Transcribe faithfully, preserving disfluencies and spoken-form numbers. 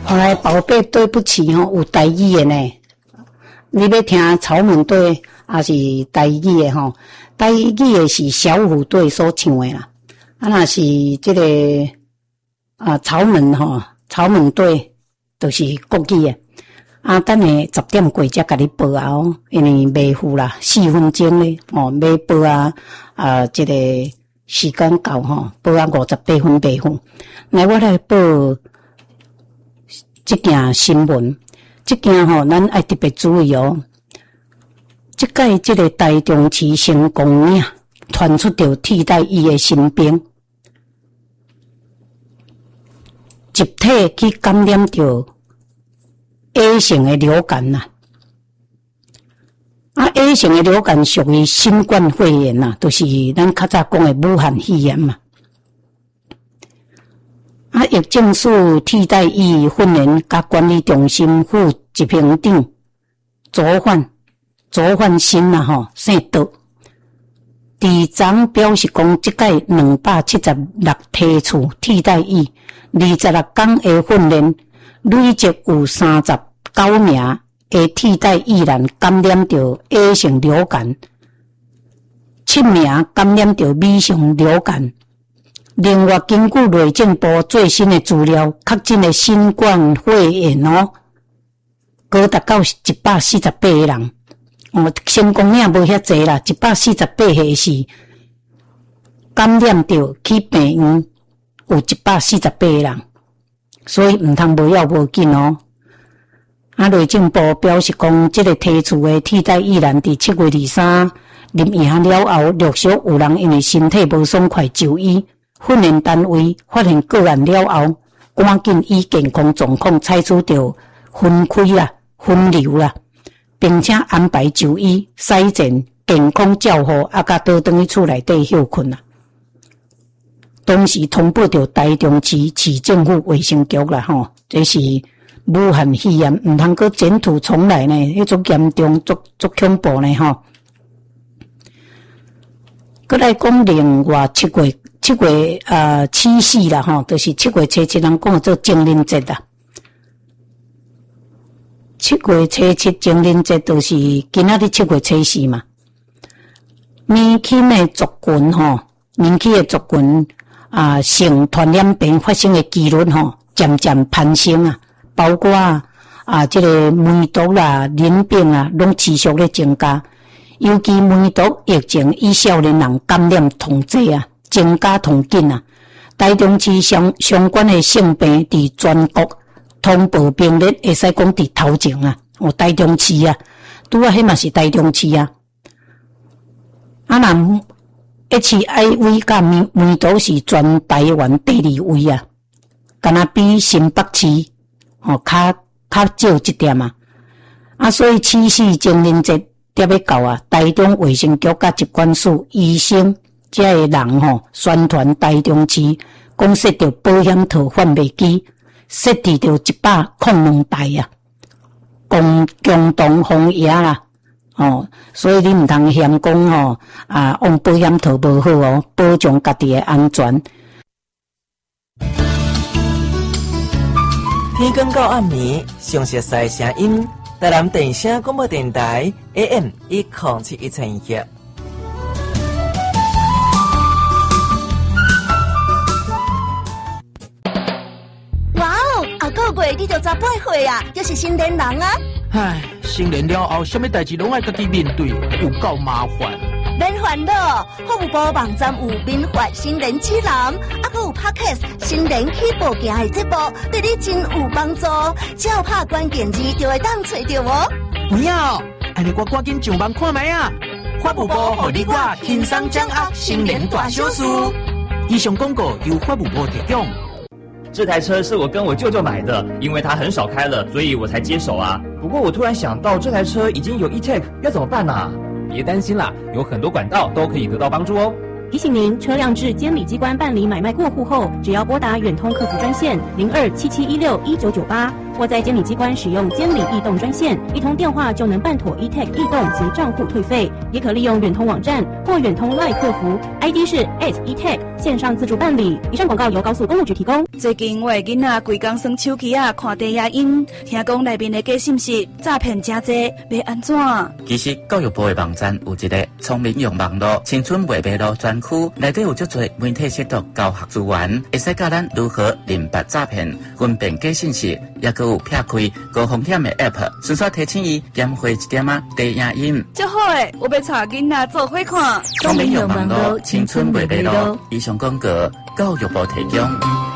后来宝贝对不起吼，有台语的呢。你要听草蜢队还是台语的吼？台语的是小虎队所唱的啦。啊，若是这个啊草蜢吼，草蜢队就是国语的。啊，等下十点过才甲你报啊哦，因为未付啦，四分钟咧哦，要报啊啊，这个时间到吼，报啊五十八分八分。来，我来报这件新闻，这件吼，咱爱特别注意哦。这届这个台中市成功岭传出着替代役的新兵，集体去感染着 A 型的流感呐、啊，啊 A 型的流感属于新冠肺炎呐、啊，就是咱较早讲的武汉肺炎嘛。啊，疫症署替代役训练甲管理中心副执行长左焕左焕新呐吼，姓杜。伫昨表示讲，即届两百七十六梯次替代役，二十六天的训练，累计有三十九名的替代役人感染着 A 型流感，七名感染着 B 型流感。另外，根据内政部最新的资料，确诊的新冠肺炎哦，高达到一百四十八个人。哦，成功岭无遐济啦，一百四十八个是感染着去病院，有一百四十八个人，所以毋通无要无紧哦。啊，内政部表示讲，即、这个提出的替代役人伫七月二十三入营了后，陆续有人因为身体无爽快就医。训练单位发现个案了后，赶紧以健康状况采取着分开啦、分流啦，并且安排就医、筛检、健康照护，啊，甲倒转去厝内底休困啦。同时通报着台中市市政府卫生局啦，吼，这是武汉肺炎，毋通阁卷土重来呢，迄种严重、足足恐怖呢，吼。阁来讲另外七月。七月呃七夕啦吼，就是七月初七，人讲做情人节啦。七月初七情人节就是今仔日七月初四嘛。年轻的族群吼，年轻的族群啊，性传染病发生的几率吼，渐渐攀升啊。包括啊，这个梅毒啦、淋病啊，拢持续咧增加。尤其梅毒疫情以少年人感染同济啊。增加同紧啊！台中市相相关的性病伫全国通报病例，会使讲伫头前啊！哦，台中市啊，拄啊，迄嘛是台中市啊。啊，那 H I V 甲梅梅毒是全台湾第二位啊，敢若比新北市哦较较少一点啊。啊，所以七夕情人节点要到啊，台中卫生局甲疾管署医生。这个人吼宣传台中市，讲设着保险套贩卖机，设置着一百零两台啊，共共同防疫啦。哦，所以你毋通嫌讲吼啊，用保险套无好哦，保障家己的安全。 天光到暗暝，详细赛声音，台南电声广播电台 A M 一零七一千一。 过你就十八岁啊，就是成年人啊！ 唉，成年了后，什么代志拢爱家己面对，有够麻烦。 免烦恼，服务部网站有民法新人指南，啊，还有 Podcast 新人起步行的节目，对你真有帮助。只要拍关键字就会当找到哦。 不要，安尼我赶紧上网看卖啊！法务部互你我轻松掌握新人大小事。以上广告由法务部提供。 这台车是我跟我舅舅买的，因为他很少开了，所以我才接手啊。不过我突然想到，这台车已经有 E-Tech， 要怎么办啊？ 别担心啦，有很多管道都可以得到帮助哦。 提醒您，车辆至监理机关办理买卖过户后，只要拨打远通客服专线零二七七一六一九九八，或在监理机关使用监理易动专线，一通电话就能办妥 E-Tech 易动及账户退费。也可利用远通网站或远通 LINE 客服 ，I D 是 at E-Tech 线上自助办理。以上广告由高速公路局提供。 最近我的囡仔规工耍手机啊，看低影音，听讲内面的假信息诈骗真多，要安怎？ 其实教育部的网站有一个聪明用网络青春未迷路专区，内底有足多媒体识读教学资源，会使教咱如何认别诈骗、分辨假信息，也佮有撇开高风险的 App， 顺续提醒伊减费一点啊低影音。 真好诶，我要带囡仔做伙看。 聪明用网络青春未迷路，以上广告教育部提供。